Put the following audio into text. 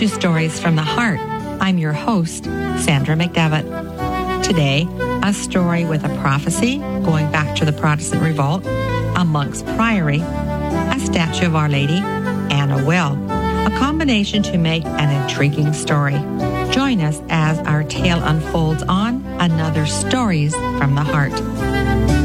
to Stories from the Heart. I'm your host, Sandra McDevitt. Today, a story with a prophecy going back to the Protestant Revolt, a monk's priory, a statue of Our Lady, and a well. A combination to make an intriguing story. Join us as our tale unfolds on another Stories from the Heart.